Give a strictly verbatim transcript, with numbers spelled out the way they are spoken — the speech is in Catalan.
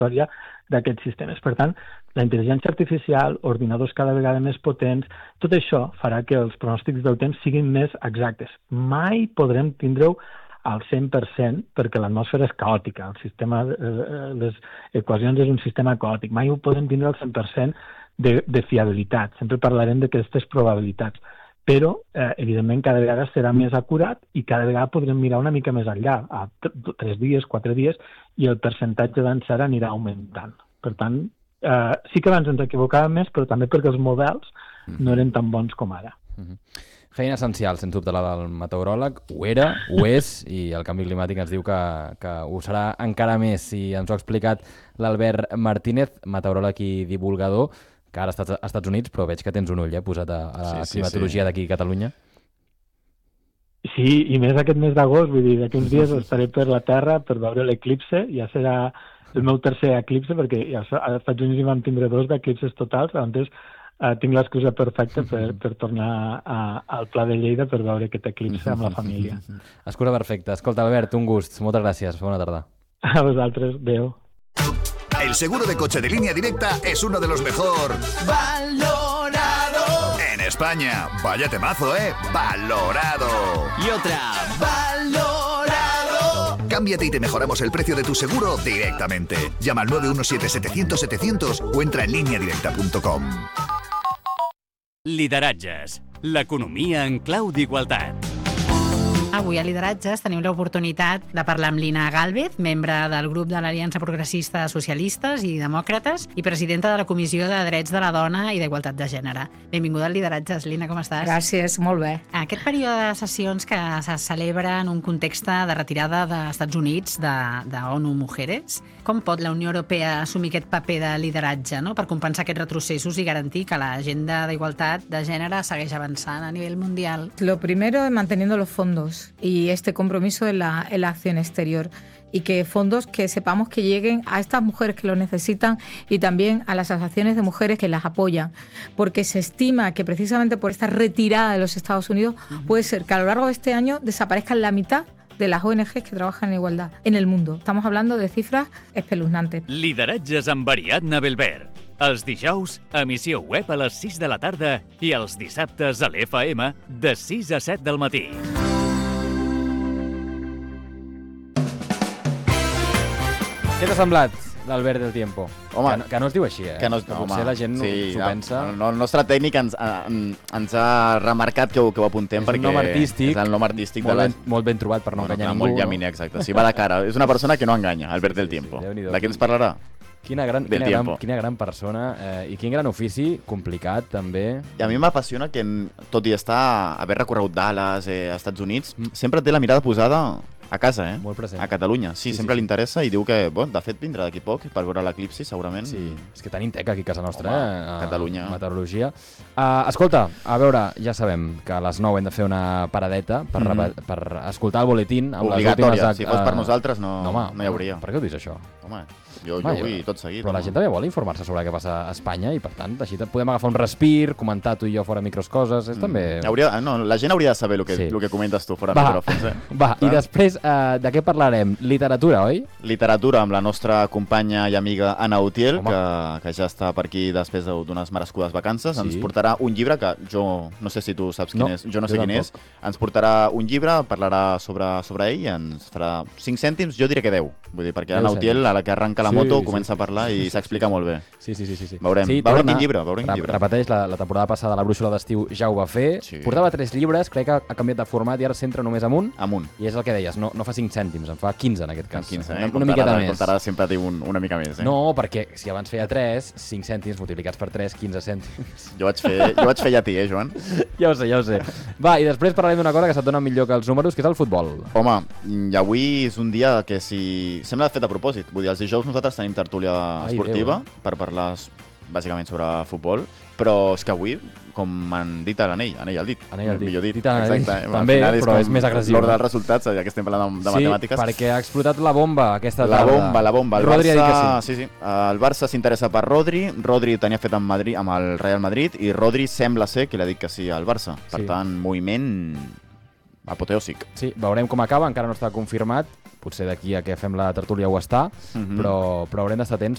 història d'aquests sistemes. Per tant, la intel·ligència artificial, ordinadors cada vegada més potents, tot això farà que els pronòstics del temps siguin més exactes. Mai podrem tindre-ho al cent per cent perquè l'atmosfera és caòtica. El sistema, eh, les equacions és un sistema caòtic. Mai ho podem tindre al cent per cent de, de fiabilitat. Sempre parlarem d'aquestes probabilitats. Però, eh, evidentment, cada vegada serà més acurat i cada vegada podrem mirar una mica més enllà, a tres dies, quatre dies, i el percentatge d'encert anirà augmentant. Per tant, eh, sí que abans ens equivocàvem més, però també perquè els models no eren tan bons com ara. Mm-hmm. Feina essencial, sens dubte, la del meteoròleg. Ho era, ho és, i el canvi climàtic ens diu que, que ho serà encara més. I ens ho ha explicat l'Albert Martínez, meteoròleg i divulgador, que ara estàs als Estats Units, però veig que tens un ull eh, posat a, a la sí, climatologia sí, sí. d'aquí a Catalunya. Sí, i més aquest mes d'agost, vull dir, d'aquí uns dies estaré per la Terra per veure l'eclipse, ja serà el meu tercer eclipse, perquè ja als Estats Units hi vam tindre dos d'eclipses totals, llavors uh, tinc l'excusa perfecta per, per tornar a, al Pla de Lleida per veure aquest eclipse amb la família. Excusa perfecta. Escolta, Albert, un gust. Moltes gràcies. Bona tarda. A vosaltres. Adéu. El seguro de coche de Línea Directa es uno de los mejor valorado en España. Vaya temazo, ¿eh? Valorado. Y otra, valorado. Cámbiate y te mejoramos el precio de tu seguro directamente. Llama al nueve uno siete, setecientos, setecientos o entra en línea directa punto com. Lideratges. L'economia en clau d'igualtat. Avui a Lideratges tenim l'oportunitat de parlar amb Lina Gálvez, membre del grup de l'Aliança Progressista de Socialistes i Demòcrates i presidenta de la Comissió de Drets de la Dona i d'Igualtat de Gènere. Benvinguda a Lideratges, Lina, com estàs? Gràcies, molt bé. Aquest període de sessions que se celebra en un context de retirada dels Estats Units de, de ONU Mujeres, com pot la Unió Europea assumir aquest paper de lideratge, no?, per compensar aquests retrocessos i garantir que l'agenda d'igualtat de gènere segueix avançant a nivell mundial? Lo primero es manteniendo los fondos y este compromiso en la, en la acción exterior, y que fondos que sepamos que lleguen a estas mujeres que lo necesitan y también a las asociaciones de mujeres que las apoyan, porque se estima que precisamente por esta retirada de los Estados Unidos uh-huh. puede ser que a lo largo de este año desaparezcan la mitad de las O N Ges que trabajan en igualdad en el mundo. Estamos hablando de cifras espeluznantes. Lideratges amb Ariadna Belver. Els dijous, emissió web a les sis de la tarda i els dissabtes a l'F M de sis a set del matí. Què t'ha semblat l'Albert del Tiempo? Home, que, no, que no es diu així, eh? Que, no, que no, potser home, la gent sí, s'ho pensa. No, el nostre tècnic ens, en, ens ha remarcat que ho, que ho apuntem és perquè... És un nom artístic. És el nom artístic molt, de la... ben, molt ben trobat per no bueno, enganyar clar, ningú. Molt llaminer, exacte. Sí, va de cara. És una persona que no enganya, Albert del Tiempo. Sí, sí, de què ens parlarà? Quina gran, quina, gran, quina gran persona eh, i quin gran ofici, complicat també. I a mi m'apassiona que, tot i estar, haver recorregut Dallas, eh, als Estats Units, mm. sempre té la mirada posada a casa, eh? Molt present. A Catalunya. Sí, sí sempre sí, li interessa i diu que, bon, de fet, vindrà d'aquí poc per veure l'eclipsi, segurament. Sí, és que tenim teca aquí a casa nostra, home, eh? A Catalunya. Meteorologia. Uh, escolta, a veure, ja sabem que a les nou hem de fer una paradeta per, mm-hmm. per escoltar el boletín. Obligatòria, si fos per nosaltres no, no, home, no hi hauria. Per què ho dius, això? Home, jo, jo vull tot seguit. Però la gent també vol informar-se sobre què passa a Espanya i, per tant, així podem agafar un respir, comentar tu i jo fora micros coses, és mm. també... Hauria, no, la gent hauria de saber el que, sí. el que comentes tu fora micròfons, eh? Va, i després, uh, de què parlarem? Literatura, oi? Literatura, amb la nostra companya i amiga Anna Utiel, que, que ja està per aquí després d'unes merescudes vacances. Sí. Ens portarà un llibre que jo no sé si tu saps quin no, és, jo no sé jo quin tampoc. és. Ens portarà un llibre, parlarà sobre, sobre ell i ens farà cinc cèntims, jo diré que deu. Vull dir, perquè Anna Utiel, a la que arranca la sí, moto, sí. comença a parlar i s'explica molt bé. Sí, sí, sí. sí. Veurem, sí, veurem quin llibre. Veurem quin llibre. Repeteix, la, la temporada passada la brúixola d'estiu ja ho va fer. Sí. Portava tres llibres, crec que ha canviat de format i ara s'entra només amunt. Amunt. I és el que deies, no, no fa cinc cèntims, en fa quinze en aquest cas. quinze, eh? Una, una miqueta més. Comptarà sempre un, una mica més, eh? No, perquè si abans feia tres, cinc cèntims multiplicats per tres, quinze cèntims. Jo vaig fer, jo vaig fer llatí, eh, Joan? Ja ho sé, ja ho sé. Va, i després parlarem d'una cosa que se't dona millor que els números, que és el futbol. Home, i avui és un dia que si... sembla fet a propòsit. Vull dir, els dijous nosaltres tenim tertúlia Ai, esportiva Déu, eh? per parlar bàsicament sobre futbol, però és que avui, com m'han dit a l'anell, anell al dit, anell al dit. millor dit, dit exacte, també, és però és més agressiu. L'ordre dels resultats, ja que estem parlant de, de sí, matemàtiques. Sí, perquè ha explotat la bomba aquesta la tarda. La bomba, la bomba. El Rodri Barça, ha dit que sí. sí, sí. El Barça s'interessa per Rodri, Rodri tenia fet amb, Madrid, amb el Real Madrid i Rodri sembla ser que li ha dit que sí al Barça. Per sí. tant, moviment apoteòsic. Sí, veurem com acaba, encara no està confirmat. Potser d'aquí a que fem la tertúlia ho està, uh-huh. però, però haurem d'estar atents